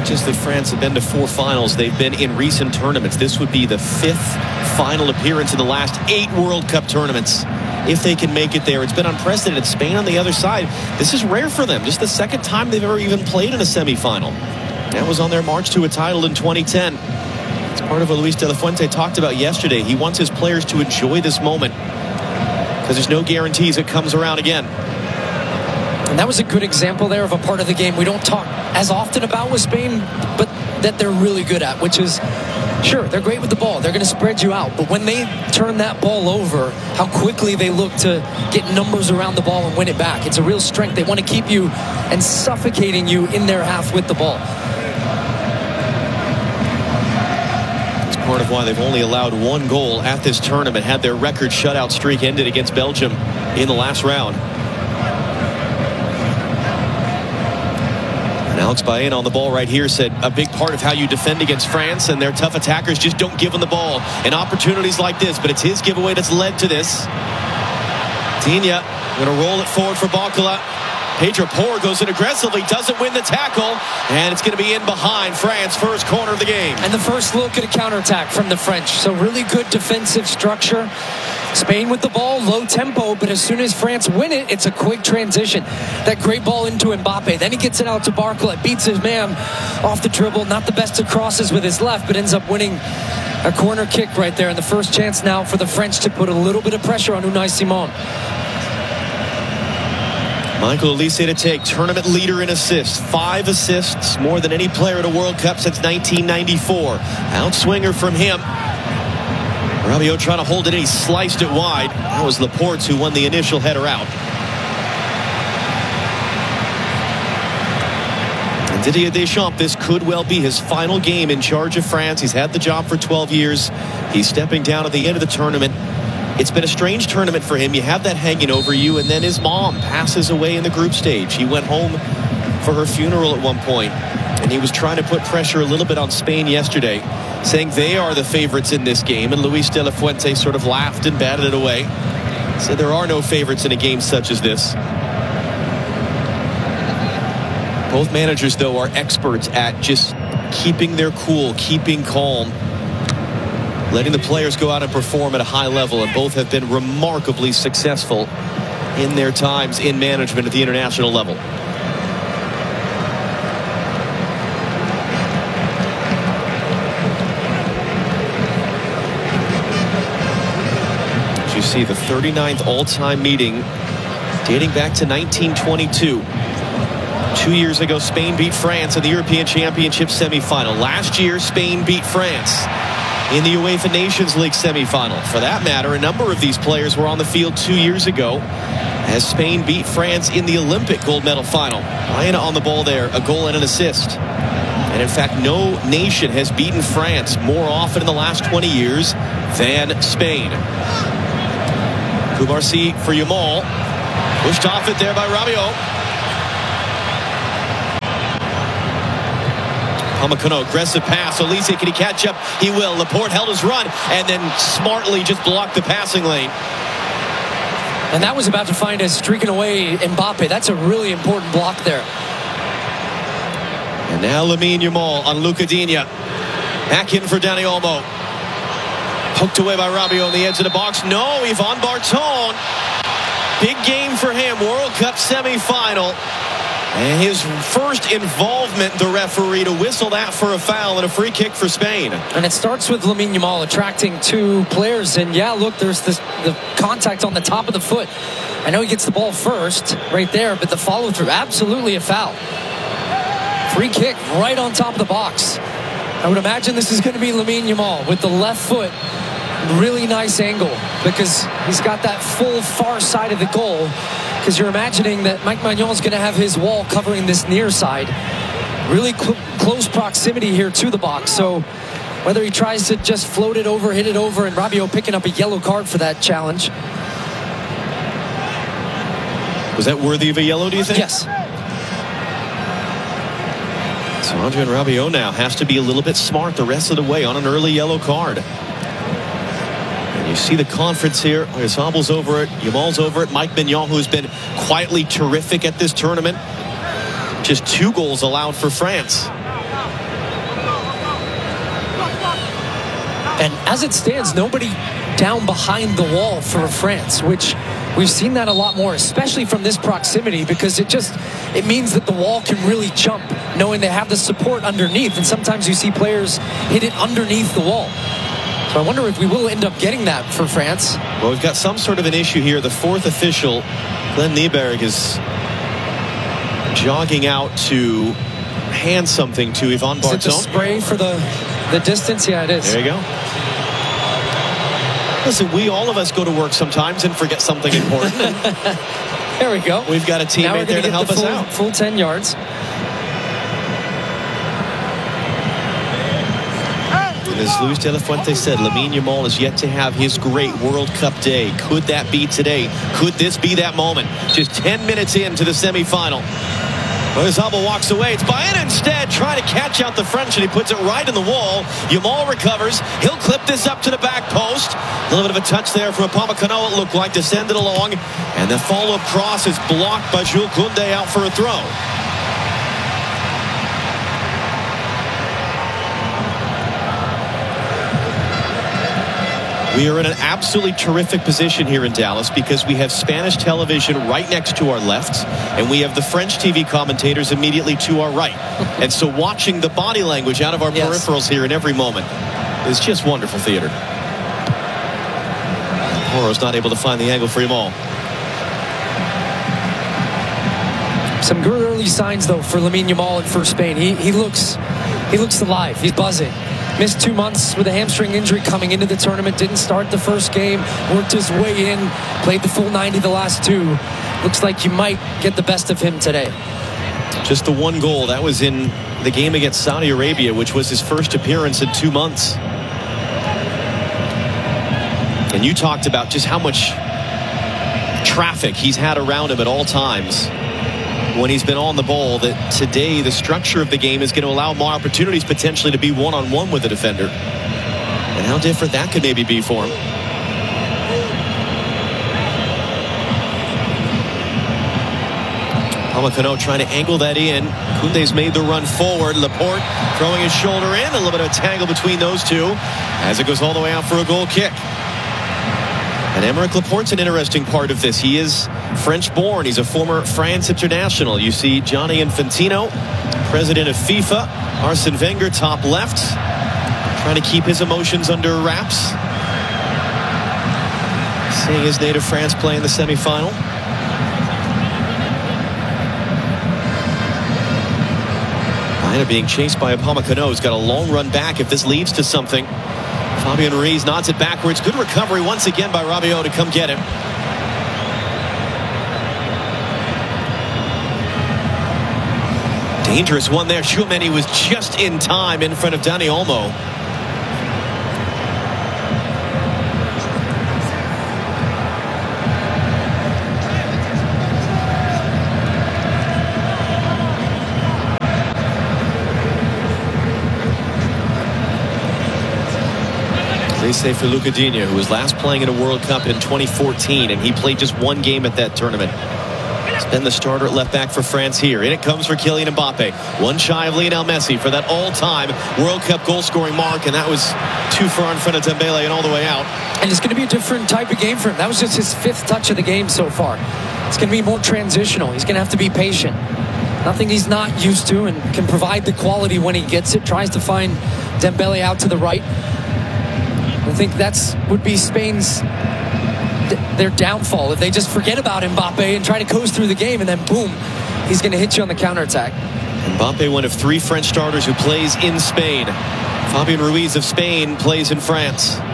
Not just that France have been to 4 finals, they've been in recent tournaments. This would be the 5th final appearance in the last 8 World Cup tournaments. If they can make it there, it's been unprecedented. Spain on the other side, this is rare for them. Just the 2nd time they've ever even played in a semifinal. That was on their march to a title in 2010. It's part of what Luis de la Fuente talked about yesterday. He wants his players to enjoy this moment because there's no guarantees it comes around again. And that was a good example there of a part of the game we don't talk as often about with Spain, but that they're really good at, which is, sure, they're great with the ball. They're going to spread you out. But when they turn that ball over, how quickly they look to get numbers around the ball and win it back. It's a real strength. They want to keep you and suffocating you in their half with the ball. It's part of why they've only allowed 1 goal at this tournament. Had their record shutout streak ended against Belgium in the last round. Alex Baena on the ball right here said a big part of how you defend against France and their tough attackers just don't give them the ball in opportunities like this, but it's his giveaway that's led to this. Digne going to roll it forward for Bacala. Pedro Porro goes in aggressively, doesn't win the tackle, and it's going to be in behind France. First corner of the game. And the first look at a counterattack from the French. So really good defensive structure. Spain with the ball, low tempo, but as soon as France win it, it's a quick transition. That great ball into Mbappe. Then he gets it out to Barcola, beats his man off the dribble. Not the best of crosses with his left, but ends up winning a corner kick right there. And the first chance now for the French to put a little bit of pressure on Unai Simon. Michael Olise to take, tournament leader in assists. 5 assists, more than any player at a World Cup since 1994. Outswinger from him. Rabiot trying to hold it in. He sliced it wide. That was Laporte who won the initial header out. And Didier Deschamps, this could well be his final game in charge of France. He's had the job for 12 years. He's stepping down at the end of the tournament. It's been a strange tournament for him. You have that hanging over you, and then his mom passes away in the group stage. He went home for her funeral at one point, and he was trying to put pressure a little bit on Spain yesterday, saying they are the favorites in this game, and Luis de la Fuente sort of laughed and batted it away. Said there are no favorites in a game such as this. Both managers, though, are experts at just keeping their cool, keeping calm, letting the players go out and perform at a high level, and both have been remarkably successful in their times in management at the international level. As you see, the 39th all-time meeting dating back to 1922. 2 years ago, Spain beat France in the European Championship semifinal. Last year, Spain beat France in the UEFA Nations League semifinal. For that matter, a number of these players were on the field 2 years ago as Spain beat France in the Olympic gold medal final. Baena on the ball there, a goal and an assist. And in fact, no nation has beaten France more often in the last 20 years than Spain. Cubarsí for Yamal. Pushed off it there by Rabiot. Upamecano, aggressive pass. Olise, can he catch up? He will. Laporte held his run and then smartly just blocked the passing lane. And that was about to find us streaking away Mbappe. That's a really important block there. And now Lamine Yamal on Luca Digne. Back in for Dani Olmo. Poked away by Rabiot on the edge of the box. No, Yvan Barton. Big game for him. World Cup semifinal. And his first involvement, the referee, to whistle that for a foul and a free kick for Spain. And it starts with Lamine Yamal attracting 2 players. And yeah, look, there's the contact on the top of the foot. I know he gets the ball first right there, but the follow through, absolutely a foul. Free kick right on top of the box. I would imagine this is going to be Lamine Yamal with the left foot. Really nice angle because he's got that full far side of the goal. Because you're imagining that Mike Maignan is going to have his wall covering this near side. Really close proximity here to the box. So whether he tries to just float it over, hit it over, and Rabiot picking up a yellow card for that challenge. Was that worthy of a yellow, do you think? Yes. So Adrien Rabiot now has to be a little bit smart the rest of the way on an early yellow card. You see the conference here. Zabel's over it. Yamal's over it. Mike Maignan, who's been quietly terrific at this tournament. Just 2 goals allowed for France. And as it stands, nobody down behind the wall for France, which we've seen that a lot more, especially from this proximity, because it means that the wall can really jump, knowing they have the support underneath. And sometimes you see players hit it underneath the wall. So I wonder if we will end up getting that for France. Well, we've got some sort of an issue here. The fourth official, Glenn Nieberg, is jogging out to hand something to Yvan Barton. Is it the spray for the distance? Yeah, it is. There you go. Listen, all of us go to work sometimes and forget something important. There we go. We've got a teammate there to help us out. Full 10 yards. And as Luis de la Fuente said, Lamine Yamal is yet to have his great World Cup day. Could that be today? Could this be that moment? Just 10 minutes into the semifinal. Oyarzabal walks away. It's Baena instead trying to catch out the French, and he puts it right in the wall. Yamal recovers. He'll clip this up to the back post. A little bit of a touch there from Upamecano, it looked like, to send it along. And the follow-up cross is blocked by Jules Koundé out for a throw. We are in an absolutely terrific position here in Dallas because we have Spanish television right next to our left, and we have the French TV commentators immediately to our right. And so watching the body language out of our peripherals here in every moment is just wonderful theater. Porro's not able to find the angle for Yamal. Some good early signs, though, for Lamine Yamal and for Spain. He looks alive. He's buzzing. Missed 2 months with a hamstring injury coming into the tournament. Didn't start the first game. Worked his way in. Played the full 90 the last two. Looks like you might get the best of him today. Just the one goal. That was in the game against Saudi Arabia, which was his first appearance in 2 months. And you talked about just how much traffic he's had around him at all times when he's been on the ball, that today the structure of the game is going to allow more opportunities potentially to be one-on-one with the defender. And how different that could maybe be for him. Upamecano trying to angle that in. Koundé's made the run forward. Laporte throwing his shoulder in. A little bit of a tangle between those two as it goes all the way out for a goal kick. And Aymeric Laporte's an interesting part of this. He is French-born. He's a former France international. You see Gianni Infantino, president of FIFA. Arsene Wenger, top left, trying to keep his emotions under wraps. Seeing his native France play in the semifinal. Baena being chased by Upamecano. He's got a long run back if this leads to something. Fabian Ruiz nods it backwards. Good recovery once again by Rabiot to come get him. Dangerous one there. Tchouaméni was just in time in front of Dani Olmo. They say for Lucadinho, who was last playing in a World Cup in 2014, and he played just one game at that tournament. He's been the starter at left back for France here. In it comes for Kylian Mbappe. One shy of Lionel Messi for that all-time World Cup goal-scoring mark, and that was too far in front of Dembele and all the way out. And it's going to be a different type of game for him. That was just his 5th touch of the game so far. It's going to be more transitional. He's going to have to be patient. Nothing he's not used to, and can provide the quality when he gets it. Tries to find Dembele out to the right. I think that's would be Spain's their downfall if they just forget about Mbappe and try to coast through the game, and then boom, he's going to hit you on the counterattack. Mbappe, one of 3 French starters who plays in Spain. Fabian Ruiz of Spain plays in France.